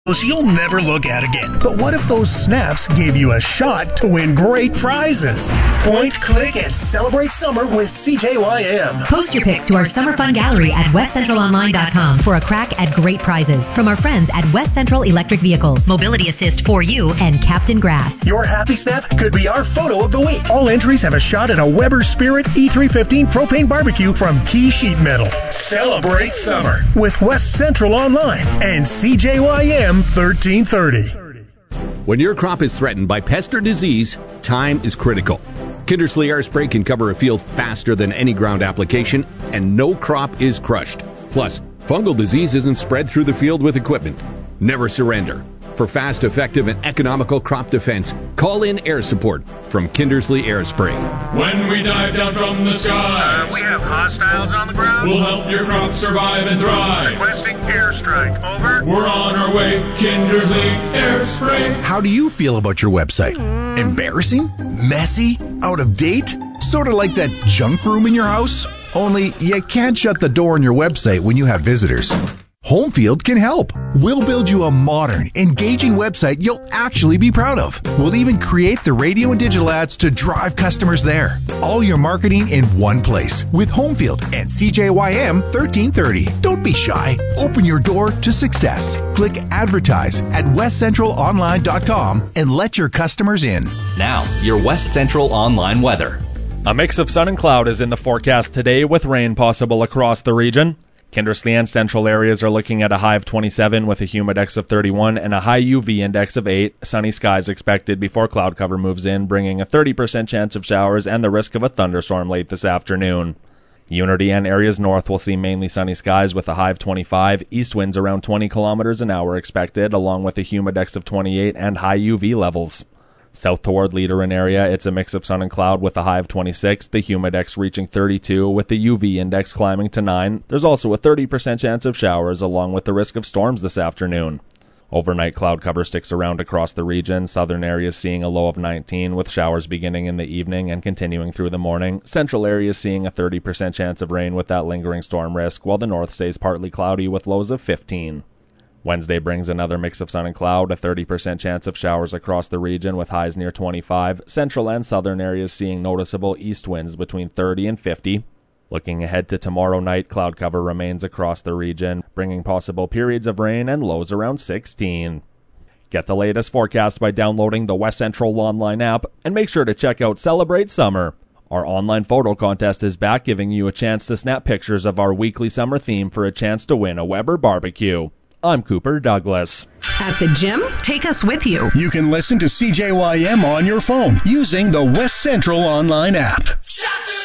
you'll never look at again. But what if those snaps gave you a shot to win great prizes? Point, click, and celebrate summer with CJYM. Post your pics to our Summer Fun Gallery at westcentralonline.com for a crack at great prizes from our friends at West Central Electric Vehicles, Mobility Assist for You, and Captain Grass. Your happy snap could be our photo of the week. All entries have a shot at a Weber Spirit E315 propane barbecue from Key Sheet Metal. Celebrate summer with West Central Online and CJYM 1330. When your crop is threatened by pest or disease, time is critical. Kindersley Air Spray can cover a field faster than any ground application, and no crop is crushed. Plus, fungal disease isn't spread through the field with equipment. Never surrender. For fast, effective, and economical crop defense, call in air support from Kindersley Air Spray. When we dive down from the sky, we have hostiles on the ground. We'll help your crop survive and thrive. Requesting airstrike. Over. We're on our way. Kindersley Air Spray. How do you feel about your website? Embarrassing? Messy? Out of date? Sort of like that junk room in your house? Only you can't shut the door on your website when you have visitors. Homefield can help. We'll build you a modern, engaging website you'll actually be proud of. We'll even create the radio and digital ads to drive customers there. All your marketing in one place with Homefield and CJYM 1330. Don't be shy. Open your door to success. Click advertise at westcentralonline.com and let your customers in. Now, your West Central Online weather. A mix of sun and cloud is in the forecast today with rain possible across the region. Kindersley and central areas are looking at a high of 27 with a humidex of 31 and a high UV index of 8. Sunny skies expected before cloud cover moves in, bringing a 30% chance of showers and the risk of a thunderstorm late this afternoon. Unity and areas north will see mainly sunny skies with a high of 25. East winds around 20 kilometers an hour expected, along with a humidex of 28 and high UV levels. South toward Leader and area, it's a mix of sun and cloud with a high of 26, the humidex reaching 32 with the UV index climbing to 9. There's also a 30% chance of showers along with the risk of storms this afternoon. Overnight cloud cover sticks around across the region, southern areas seeing a low of 19 with showers beginning in the evening and continuing through the morning. Central areas seeing a 30% chance of rain with that lingering storm risk, while the north stays partly cloudy with lows of 15. Wednesday brings another mix of sun and cloud, a 30% chance of showers across the region with highs near 25. Central and southern areas seeing noticeable east winds between 30 and 50. Looking ahead to tomorrow night, cloud cover remains across the region, bringing possible periods of rain and lows around 16. Get the latest forecast by downloading the West Central Online app, and make sure to check out Celebrate Summer. Our online photo contest is back, giving you a chance to snap pictures of our weekly summer theme for a chance to win a Weber barbecue. I'm Cooper Douglas. At the gym, take us with you. You can listen to CJYM on your phone using the West Central Online app.